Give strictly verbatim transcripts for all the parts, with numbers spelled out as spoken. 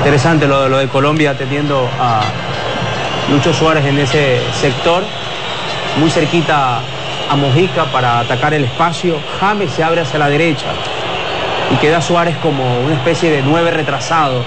Interesante lo, lo de Colombia teniendo a Lucho Suárez en ese sector, muy cerquita a Mojica para atacar el espacio. James se abre hacia la derecha y queda Suárez como una especie de nueve retrasado.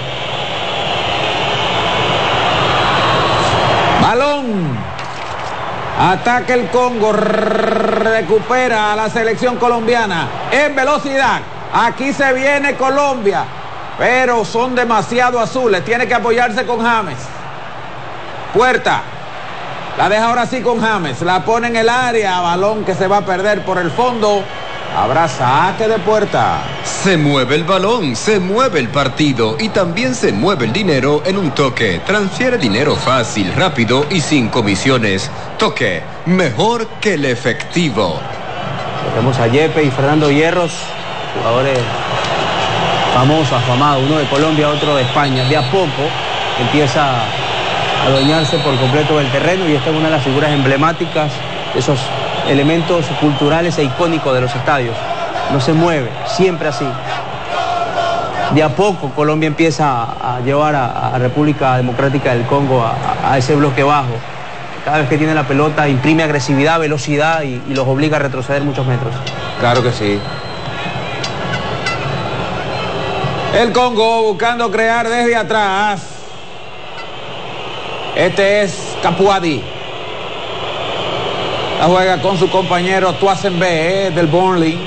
Balón. Ataca el Congo. Recupera a la selección colombiana en velocidad. Aquí se viene Colombia, pero son demasiado azules. Tiene que apoyarse con James. Puerta. La deja ahora sí con James. La pone en el área. Balón que se va a perder por el fondo. Habrá saque de Puerta. Se mueve el balón, se mueve el partido y también se mueve el dinero en un toque. Transfiere dinero fácil, rápido y sin comisiones. Toque, mejor que el efectivo. Tenemos a Yepe y Fernando Hierros, jugadores famosos, afamados, uno de Colombia, otro de España. De a poco empieza a adueñarse por completo del terreno y esta es una de las figuras emblemáticas de esos elementos culturales e icónicos de los estadios. No se mueve, siempre así. De a poco Colombia empieza a, a llevar a, a República Democrática del Congo a, a ese bloque bajo. Cada vez que tiene la pelota imprime agresividad, velocidad y, y los obliga a retroceder muchos metros. Claro que sí. El Congo buscando crear desde atrás. Este es Capuadi. La juega con su compañero Tuasenbe, eh, del Burnley.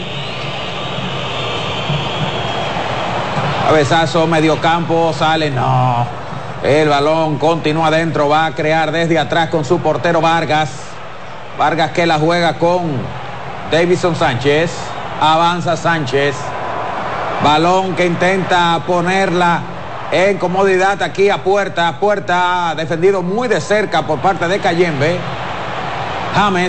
Cabezazo, medio campo, sale, no. El balón continúa adentro, va a crear desde atrás con su portero Vargas. Vargas que la juega con Davison Sánchez. Avanza Sánchez. Balón que intenta ponerla en comodidad aquí a Puerta. Puerta defendido muy de cerca por parte de Cayembe. James.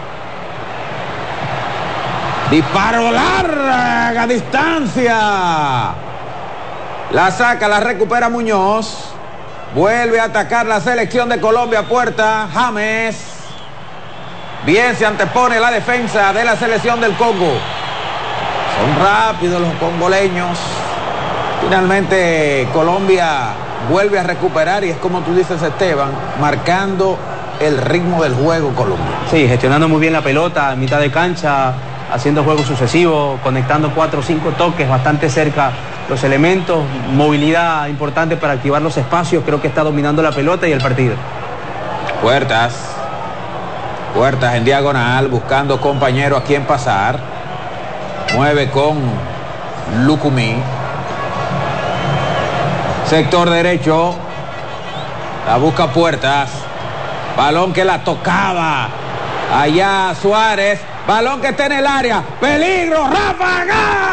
Disparo larga distancia. La saca, la recupera Muñoz. Vuelve a atacar la selección de Colombia. Puerta, James. Bien se antepone la defensa de la selección del Congo. Son rápidos los congoleños. Finalmente Colombia vuelve a recuperar y es como tú dices, Esteban, marcando el ritmo del juego Colombia. Sí, gestionando muy bien la pelota en mitad de cancha, haciendo juego sucesivo, conectando cuatro o cinco toques bastante cerca los elementos, movilidad importante para activar los espacios. Creo que está dominando la pelota y el partido. Puertas. Puertas en diagonal, buscando compañero a quien pasar. Mueve con Lucumí. Sector derecho. La busca Puertas. Balón que la tocaba. Allá Suárez. Balón que está en el área. Peligro. Ráfaga.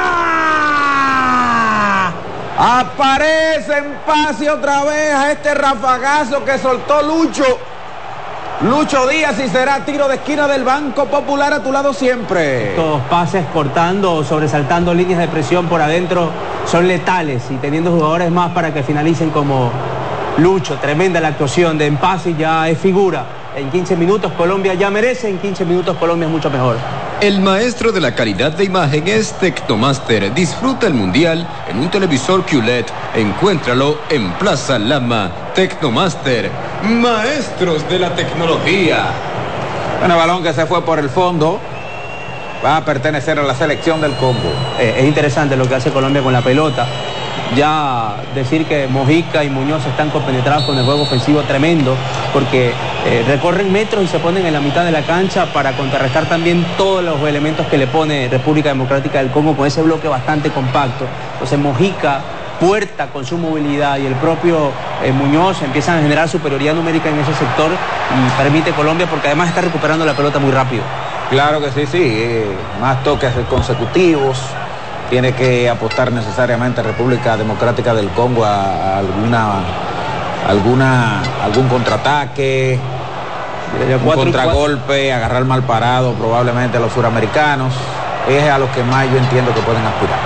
Aparece en pase otra vez a este rafagazo que soltó Lucho. Lucho Díaz y será tiro de esquina del Banco Popular a tu lado siempre. Estos pases cortando, sobresaltando líneas de presión por adentro son letales y teniendo jugadores más para que finalicen como Lucho. Tremenda la actuación de Empase, ya es figura. En quince minutos Colombia ya merece, en quince minutos Colombia es mucho mejor. El maestro de la calidad de imagen es Tecnomaster. Disfruta el mundial en un televisor Q L E D. Encuéntralo en Plaza Lama. Tecnomaster, maestros de la tecnología. Bueno, balón que se fue por el fondo. Va a pertenecer a la selección del Congo. Eh, es interesante lo que hace Colombia con la pelota. Ya decir que Mojica y Muñoz están compenetrados con el juego ofensivo tremendo, porque eh, recorren metros y se ponen en la mitad de la cancha para contrarrestar también todos los elementos que le pone República Democrática del Congo con ese bloque bastante compacto. Entonces Mojica, Puerta con su movilidad y el propio eh, Muñoz empiezan a generar superioridad numérica en ese sector y permite Colombia, porque además está recuperando la pelota muy rápido. Claro que sí, sí, eh, más toques consecutivos. Tiene que apostar necesariamente República Democrática del Congo a, a alguna, alguna, algún contraataque, un contragolpe, agarrar mal parado probablemente a los suramericanos. Es a los que más yo entiendo que pueden aspirar.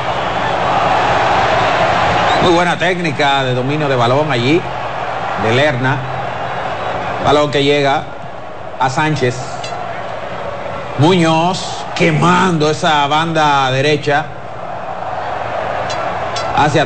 Muy buena técnica de dominio de balón allí, de Lerna. Balón que llega a Sánchez. Muñoz quemando esa banda derecha. Hacia